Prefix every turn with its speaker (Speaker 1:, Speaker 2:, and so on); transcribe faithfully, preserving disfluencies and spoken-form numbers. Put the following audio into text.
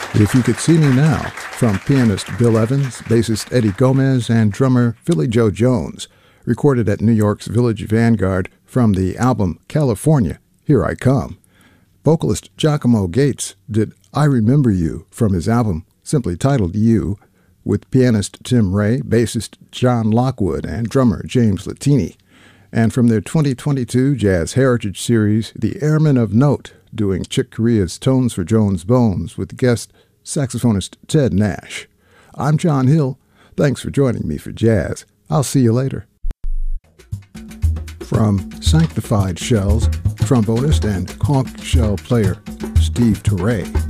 Speaker 1: If You Could See Me Now, from pianist Bill Evans, bassist Eddie Gomez, and drummer Philly Joe Jones, recorded at New York's Village Vanguard from the album California, Here I Come. Vocalist Giacomo Gates did I Remember You from his album, simply titled You, with pianist Tim Ray, bassist John Lockwood, and drummer James Latini. And from their twenty twenty-two Jazz Heritage Series, The Airmen of Note, doing Chick Corea's Tones for Jones Bones with guest saxophonist Ted Nash. I'm John Hill. Thanks for joining me for Jazz. I'll see you later. From Sanctified Shells, trombonist and conch shell player Steve Turre.